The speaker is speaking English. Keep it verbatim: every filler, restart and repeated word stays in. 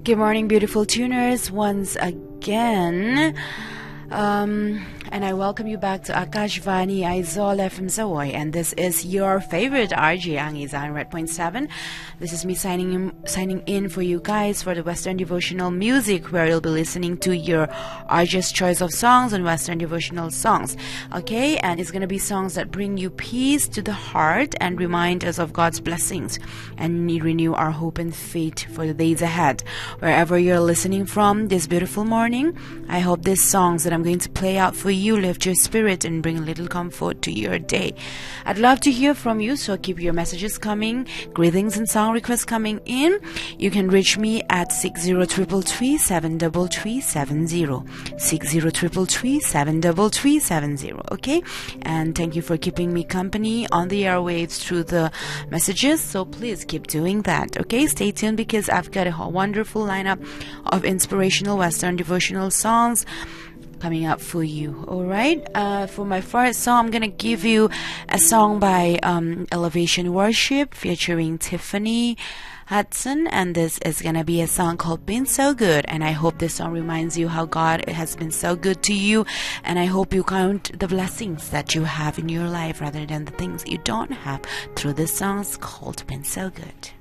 Good morning, beautiful tuners, once again. Um, and I welcome you back to Akashvani Aizol F M Savoy, and this is your favorite R J Angiza one hundred point seven. This is me signing in, signing in for you guys for the Western Devotional Music, where you'll be listening to your R J's choice of songs and Western Devotional songs. Okay, and it's gonna be songs that bring you peace to the heart and remind us of God's blessings and renew our hope and faith for the days ahead. Wherever you're listening from this beautiful morning, I hope these songs that I'm going to play out for you lift your spirit and bring a little comfort to your day. I'd love to hear from you, so keep your messages coming, greetings and song requests coming in. You can reach me at six zero triple three seven double three seven zero, six zero triple three seven double three seven zero. Okay, and thank you for keeping me company on the airwaves through the messages, so please keep doing that. Okay, stay tuned because I've got a wonderful lineup of inspirational Western devotional songs coming up for you. All right, uh, for my first song, I'm gonna give you a song by um, Elevation Worship featuring Tiffany Hudson, and this is gonna be a song called Been So Good. And I hope this song reminds you how God has been so good to you, and I hope you count the blessings that you have in your life rather than the things you don't have through this song called Been So Good.